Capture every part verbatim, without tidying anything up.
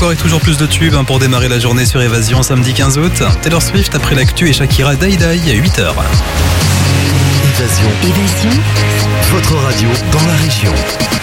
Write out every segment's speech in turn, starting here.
encore et toujours plus de tubes pour démarrer la journée sur Évasion samedi quinze août. Taylor Swift après l'actu et Shakira Die Die à huit heures. Évasion. Évasion. Votre radio dans la région.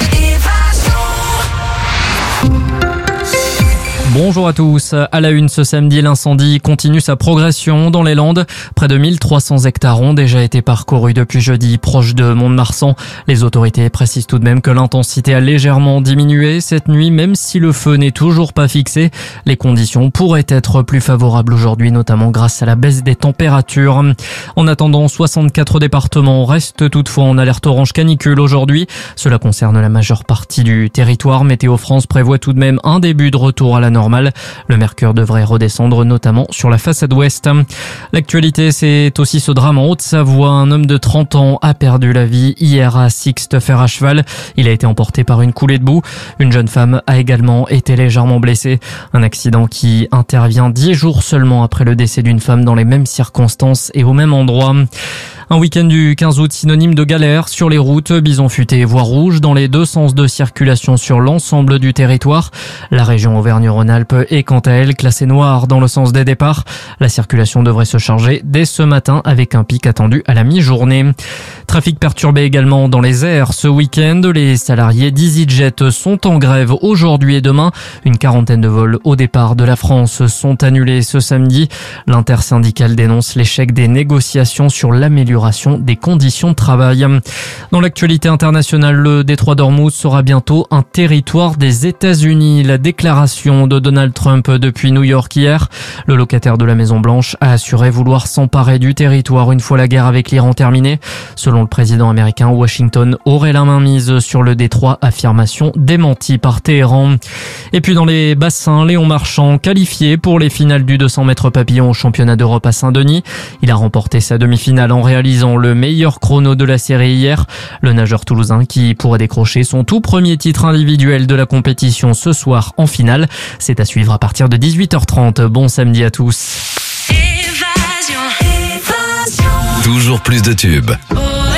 Bonjour à tous. À la une ce samedi, l'incendie continue sa progression dans les Landes. Près de mille trois cents hectares ont déjà été parcourus depuis jeudi, proche de Mont-de-Marsan. Les autorités précisent tout de même que l'intensité a légèrement diminué cette nuit, même si le feu n'est toujours pas fixé. Les conditions pourraient être plus favorables aujourd'hui, notamment grâce à la baisse des températures. En attendant, soixante-quatre départements restent toutefois en alerte orange canicule aujourd'hui. Cela concerne la majeure partie du territoire. Météo France prévoit tout de même un début de retour à la normale. Le mercure devrait redescendre notamment sur la façade ouest. L'actualité, c'est aussi ce drame en Haute-Savoie. Un homme de trente ans a perdu la vie hier à Sixte fer à cheval. Il a été emporté par une coulée de boue. Une jeune femme a également été légèrement blessée. Un accident qui intervient dix jours seulement après le décès d'une femme dans les mêmes circonstances et au même endroit. Un week-end du quinze août synonyme de galère sur les routes, bison futé et voies rouges dans les deux sens de circulation sur l'ensemble du territoire. La région Auvergne-Rhône-Alpes est quant à elle classée noire dans le sens des départs. La circulation devrait se charger dès ce matin avec un pic attendu à la mi-journée. Trafic perturbé également dans les airs ce week-end. Les salariés d'EasyJet sont en grève aujourd'hui et demain. Une quarantaine de vols au départ de la France sont annulés ce samedi. L'intersyndicale dénonce l'échec des négociations sur l'amélioration des conditions de travail. Dans l'actualité internationale, le détroit d'Ormuz sera bientôt un territoire des États-Unis. La déclaration de Donald Trump depuis New York hier. Le locataire de la Maison-Blanche a assuré vouloir s'emparer du territoire une fois la guerre avec l'Iran terminée. Selon le président américain, Washington aurait la main mise sur le détroit, affirmation démentie par Téhéran. Et puis dans les bassins, Léon Marchand qualifié pour les finales du deux cents mètres papillon au championnat d'Europe à Saint-Denis. Il a remporté sa demi-finale en réalisant le meilleur chrono de la série hier. Le nageur toulousain qui pourrait décrocher son tout premier titre individuel de la compétition ce soir en finale. C'est à suivre à partir de dix-huit heures trente. Bon samedi à tous. Évasion. Évasion. Toujours plus de tubes.